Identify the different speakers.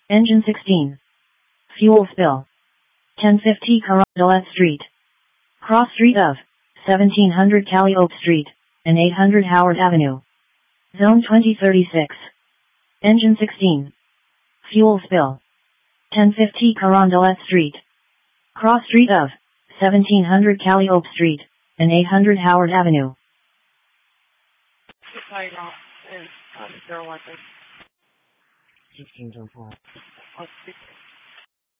Speaker 1: Engine 16. Fuel spill. 1050 Carondelet Street. Cross street of 1700 Calliope Street and 800 Howard Avenue. Zone 2036. Engine 16. Fuel spill. 1050 Carondelet Street. Cross street of 1700 Calliope Street and 800 Howard Avenue.
Speaker 2: Sorry, no. It's 016.
Speaker 3: 16.4.